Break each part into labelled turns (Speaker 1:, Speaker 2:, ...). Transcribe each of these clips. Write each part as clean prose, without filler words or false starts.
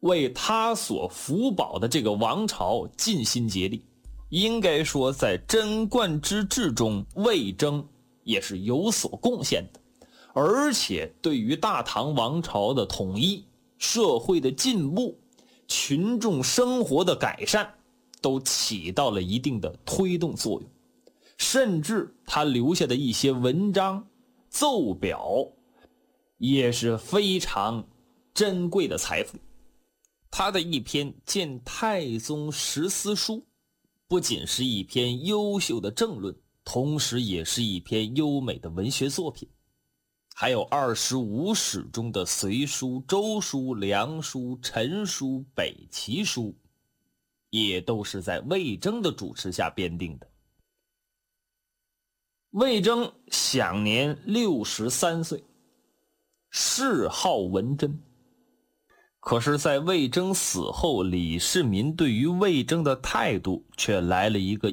Speaker 1: 为他所辅保的这个王朝尽心竭力。应该说在贞观之治中，魏征也是有所贡献的，而且对于大唐王朝的统一、社会的进步、群众生活的改善都起到了一定的推动作用。甚至他留下的一些文章、奏表也是非常珍贵的财富。他的一篇《见太宗十思书》不仅是一篇优秀的政论，同时也是一篇优美的文学作品。还有25史中的隋书、周书、梁书、陈书、北齐书，也都是在魏征的主持下编定的。魏征享年63岁，谥号文贞。可是在魏征死后，李世民对于魏征的态度却来了一个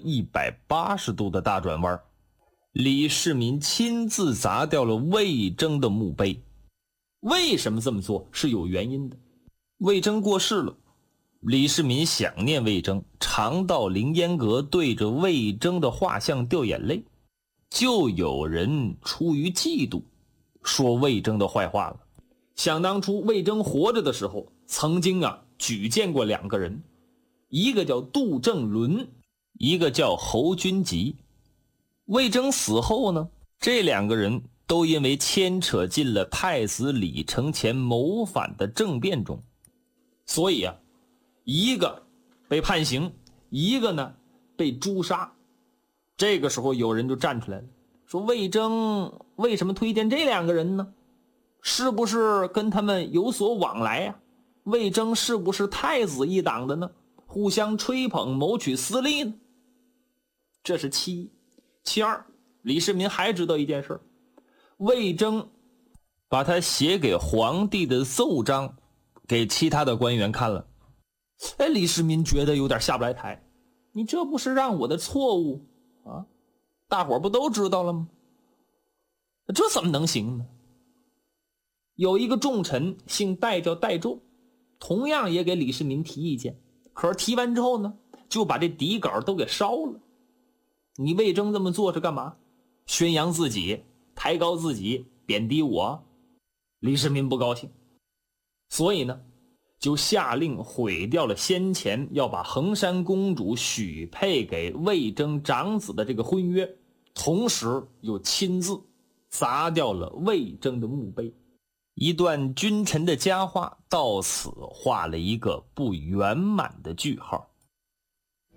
Speaker 1: 180度的大转弯。李世民亲自砸掉了魏征的墓碑。为什么这么做？是有原因的。魏征过世了，李世民想念魏征，常到凌烟阁对着魏征的画像掉眼泪。就有人出于嫉妒，说魏征的坏话了。想当初魏征活着的时候，曾经举荐过2个人，一个叫杜正伦，一个叫侯君集。魏征死后呢，这2个人都因为牵扯进了太子李承乾谋反的政变中，所以一个被判刑，一个呢被诛杀。这个时候有人就站出来了，说魏征为什么推荐这2个人呢？是不是跟他们有所往来呀？魏征是不是太子一党的呢？互相吹捧，谋取私利呢？这是其一。其二，李世民还知道一件事，魏征把他写给皇帝的奏章给其他的官员看了。李世民觉得有点下不来台，你这不是让我的错误大伙不都知道了吗？这怎么能行呢？有一个重臣姓戴，叫戴胄，同样也给李世民提意见，可是提完之后呢，就把这底稿都给烧了。你魏征这么做是干嘛？宣扬自己，抬高自己，贬低我。李世民不高兴，所以呢，就下令毁掉了先前要把衡山公主许配给魏征长子的这个婚约，同时又亲自砸掉了魏征的墓碑。一段君臣的佳话到此画了一个不圆满的句号。